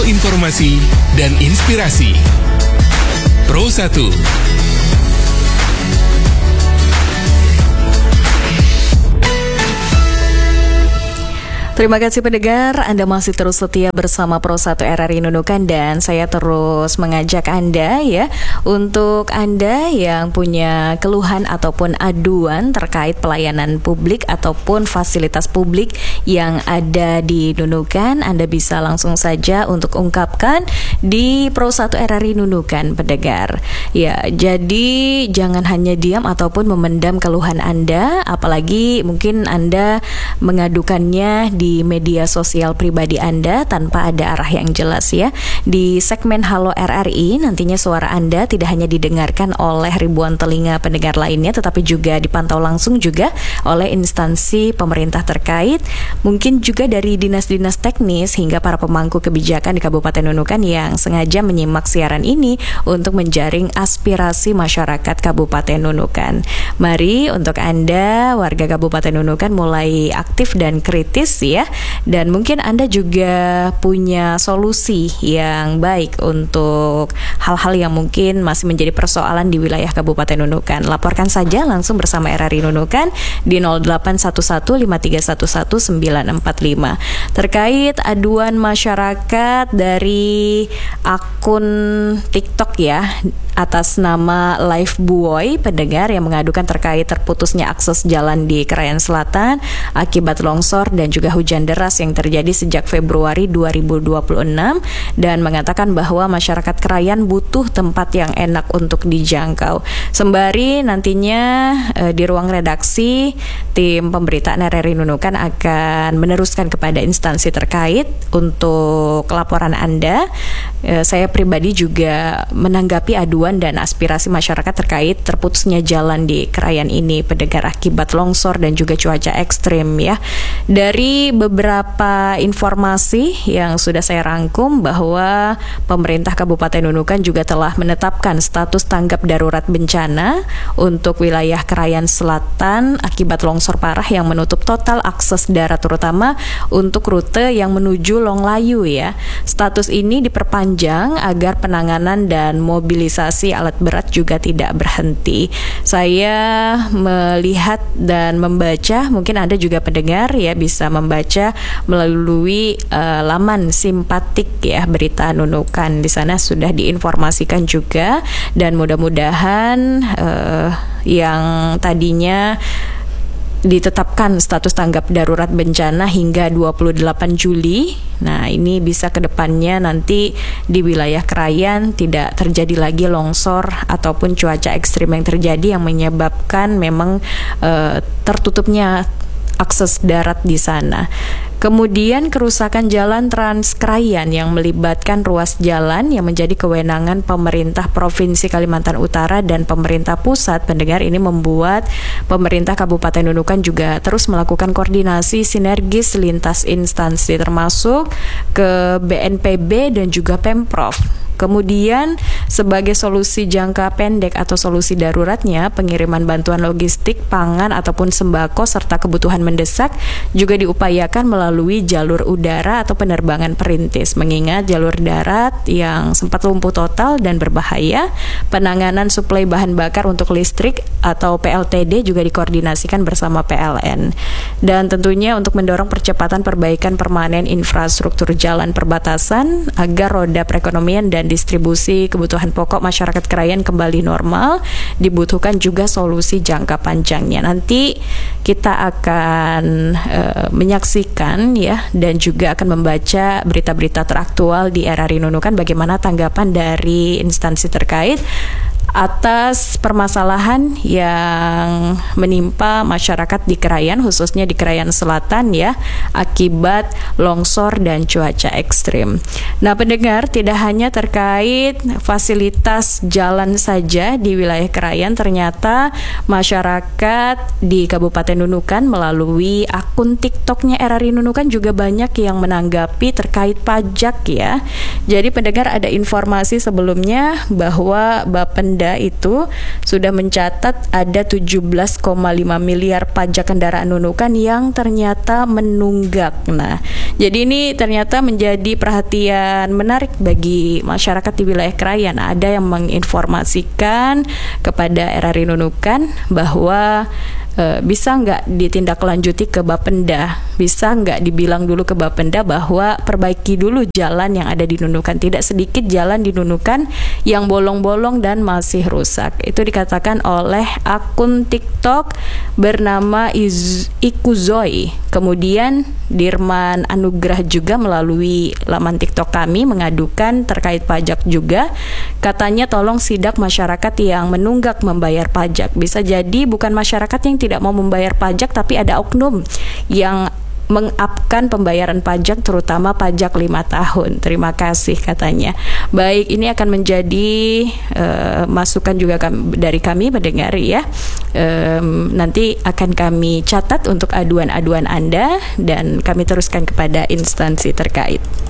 informasi dan inspirasi. Pro 1. Terima kasih pendengar, Anda masih terus setia bersama Pro 1 RRI Nunukan, dan saya terus mengajak Anda ya, untuk Anda yang punya keluhan ataupun aduan terkait pelayanan publik ataupun fasilitas publik yang ada di Nunukan, Anda bisa langsung saja untuk ungkapkan di Pro 1 RRI Nunukan pendengar. Ya, jadi jangan hanya diam ataupun memendam keluhan Anda, apalagi mungkin Anda mengadukannya di media sosial pribadi Anda tanpa ada arah yang jelas ya. Di segmen Halo RRI nantinya suara Anda tidak hanya didengarkan oleh ribuan telinga pendengar lainnya, tetapi juga dipantau langsung juga oleh instansi pemerintah terkait, mungkin juga dari dinas-dinas teknis hingga para pemangku kebijakan di Kabupaten Nunukan yang sengaja menyimak siaran ini untuk menjaring aspirasi masyarakat Kabupaten Nunukan. Mari untuk Anda warga Kabupaten Nunukan mulai aktif dan kritis ya, dan mungkin Anda juga punya solusi yang baik untuk hal-hal yang mungkin masih menjadi persoalan di wilayah Kabupaten Nunukan. Laporkan saja langsung bersama RRI Nunukan di 08115311945 terkait aduan masyarakat dari akun TikTok ya, atas nama Live Buoy pendengar yang mengadukan terkait terputusnya akses jalan di Krayan Selatan akibat longsor dan juga hujan deras yang terjadi sejak Februari 2026, dan mengatakan bahwa masyarakat Krayan butuh tempat yang enak untuk dijangkau. Sembari nantinya di ruang redaksi tim pemberitaan RRI Nunukan akan meneruskan kepada instansi terkait untuk laporan Anda. Saya pribadi juga menanggapi aduan dan aspirasi masyarakat terkait terputusnya jalan di Krayan ini pendengar akibat longsor dan juga cuaca ekstrim ya. Dari beberapa informasi yang sudah saya rangkum bahwa pemerintah Kabupaten Nunukan juga telah menetapkan status tanggap darurat bencana untuk wilayah Krayan Selatan akibat longsor parah yang menutup total akses darat terutama untuk rute yang menuju Longlayu ya. Status ini diperpanjang agar penanganan dan mobilisasi alat berat juga tidak berhenti. Saya melihat dan membaca, mungkin Anda juga pendengar ya bisa membaca melalui laman simpatik ya Berita Nunukan. Di sana sudah diinformasikan juga, dan mudah-mudahan yang tadinya ditetapkan status tanggap darurat bencana hingga 28 Juli. Nah, ini bisa ke depannya nanti di wilayah Krayan tidak terjadi lagi longsor ataupun cuaca ekstrim yang terjadi yang menyebabkan memang tertutupnya akses darat di sana. Kemudian kerusakan jalan Trans Krayan yang melibatkan ruas jalan yang menjadi kewenangan pemerintah Provinsi Kalimantan Utara dan pemerintah pusat pendengar ini membuat pemerintah Kabupaten Nunukan juga terus melakukan koordinasi sinergis lintas instansi termasuk ke BNPB dan juga Pemprov. Kemudian sebagai solusi jangka pendek atau solusi daruratnya, pengiriman bantuan logistik, pangan ataupun sembako serta kebutuhan mendesak juga diupayakan melalui jalur udara atau penerbangan perintis. Mengingat jalur darat yang sempat lumpuh total dan berbahaya, penanganan suplai bahan bakar untuk listrik atau PLTD juga dikoordinasikan bersama PLN. Dan tentunya untuk mendorong percepatan perbaikan permanen infrastruktur jalan perbatasan agar roda perekonomian dan distribusi kebutuhan pokok masyarakat Krayan kembali normal, dibutuhkan juga solusi jangka panjangnya. Nanti kita akan menyaksikan ya, dan juga akan membaca berita-berita teraktual di RRI Nunukan bagaimana tanggapan dari instansi terkait atas permasalahan yang menimpa masyarakat di Krayan, khususnya di Krayan Selatan ya, akibat longsor dan cuaca ekstrim. Nah pendengar, tidak hanya terkait fasilitas jalan saja di wilayah Krayan, ternyata masyarakat di Kabupaten Nunukan melalui akun TikToknya RRI Nunukan juga banyak yang menanggapi terkait pajak ya. Jadi pendengar, ada informasi sebelumnya bahwa Bapenda Bapenda itu sudah mencatat ada 17,5 miliar pajak kendaraan nunukan yang ternyata menunggak. Nah, jadi ini ternyata menjadi perhatian menarik bagi masyarakat di wilayah Krayan. Ada yang menginformasikan kepada RRI Nunukan bahwa bisa nggak ditindaklanjuti ke Bapenda, bisa nggak dibilang dulu ke Bapenda bahwa perbaiki dulu jalan yang ada di Nunukan. Tidak sedikit jalan di Nunukan yang bolong-bolong dan masih rusak. Itu dikatakan oleh akun TikTok bernama Ikuzoy. Kemudian Dirman Anugrah juga melalui laman TikTok kami mengadukan terkait pajak juga. Katanya tolong sidak masyarakat yang menunggak membayar pajak. Bisa jadi bukan masyarakat yang tidak mau membayar pajak, tapi ada oknum yang mengupkan pembayaran pajak, terutama pajak 5 tahun. Terima kasih katanya. Baik, ini akan menjadi masukan juga dari kami mendengar ya. Nanti akan kami catat untuk aduan-aduan Anda dan kami teruskan kepada instansi terkait.